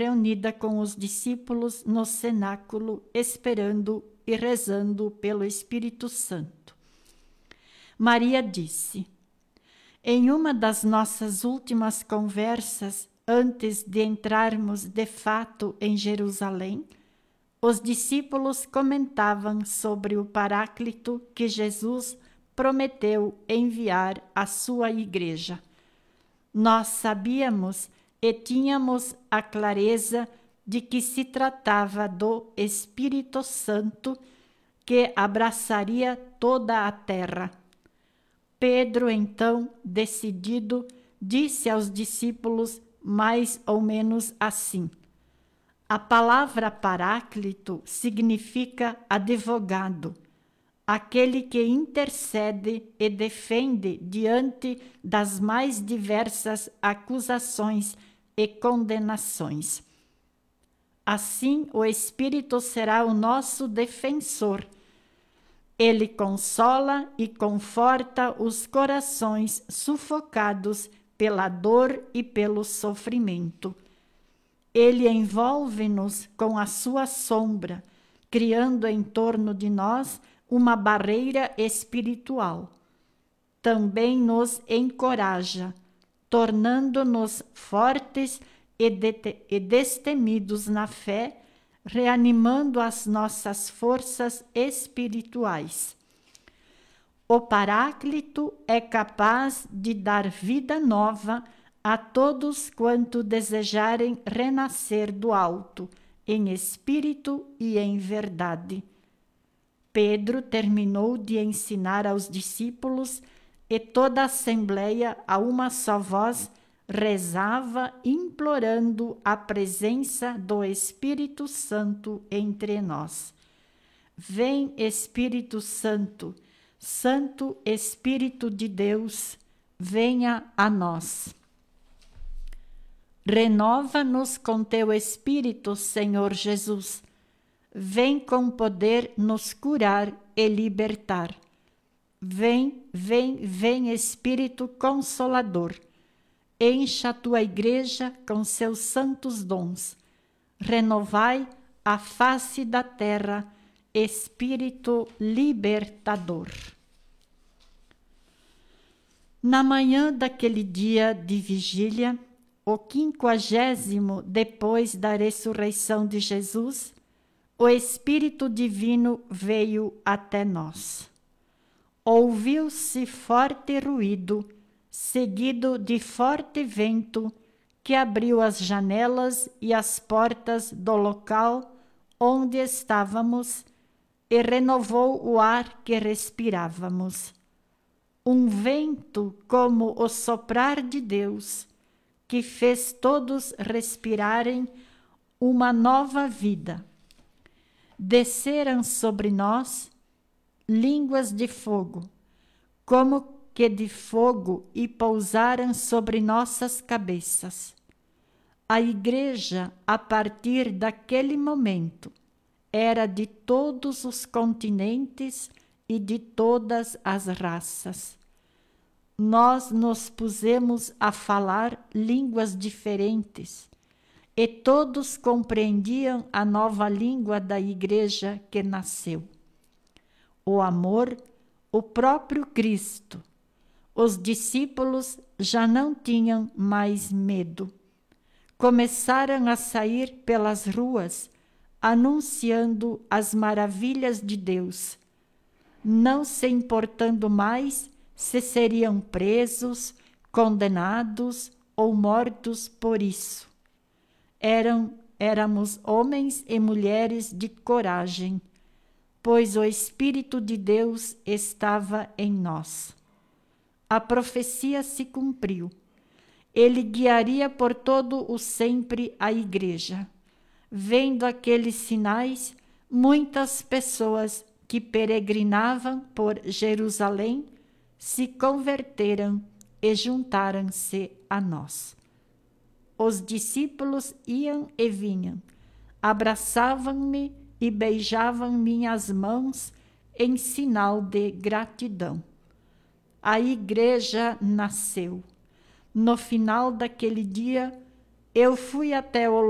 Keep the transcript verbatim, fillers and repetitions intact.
reunida com os discípulos no cenáculo, esperando e rezando pelo Espírito Santo. Maria disse: em uma das nossas últimas conversas, antes de entrarmos de fato em Jerusalém, os discípulos comentavam sobre o Paráclito que Jesus prometeu enviar à sua igreja. Nós sabíamos e tínhamos a clareza de que se tratava do Espírito Santo que abraçaria toda a terra. Pedro, então, decidido, disse aos discípulos mais ou menos assim: a palavra Paráclito significa advogado, aquele que intercede e defende diante das mais diversas acusações e condenações. Assim, o Espírito será o nosso defensor. Ele consola e conforta os corações sufocados pela dor e pelo sofrimento. Ele envolve-nos com a sua sombra, criando em torno de nós uma barreira espiritual. Também nos encoraja, tornando-nos fortes e, de- e destemidos na fé, reanimando as nossas forças espirituais. O Paráclito é capaz de dar vida nova a todos quanto desejarem renascer do alto, em espírito e em verdade. Pedro terminou de ensinar aos discípulos e toda a assembleia, a uma só voz, rezava implorando a presença do Espírito Santo entre nós. Vem, Espírito Santo, Santo Espírito de Deus, venha a nós. Renova-nos com teu Espírito, Senhor Jesus. Vem com poder nos curar e libertar. Vem, vem, vem, Espírito Consolador. Encha a tua igreja com seus santos dons. Renovai a face da terra, Espírito libertador. Na manhã daquele dia de vigília, o quinquagésimo depois da ressurreição de Jesus, o Espírito Divino veio até nós. Ouviu-se forte ruído, seguido de forte vento, que abriu as janelas e as portas do local onde estávamos e renovou o ar que respirávamos. Um vento como o soprar de Deus, que fez todos respirarem uma nova vida. Desceram sobre nós línguas de fogo, como que de fogo, e pousaram sobre nossas cabeças. A igreja, a partir daquele momento, era de todos os continentes e de todas as raças. Nós nos pusemos a falar línguas diferentes, e todos compreendiam a nova língua da igreja que nasceu. O amor, o próprio Cristo. Os discípulos já não tinham mais medo. Começaram a sair pelas ruas, anunciando as maravilhas de Deus, não se importando mais se seriam presos, condenados ou mortos por isso. Eram, éramos homens e mulheres de coragem, pois o Espírito de Deus estava em nós. A profecia se cumpriu. Ele guiaria por todo o sempre a igreja. Vendo aqueles sinais, muitas pessoas que peregrinavam por Jerusalém se converteram e juntaram-se a nós. Os discípulos iam e vinham, abraçavam-me e beijavam minhas mãos em sinal de gratidão. A igreja nasceu. No final daquele dia, eu fui até o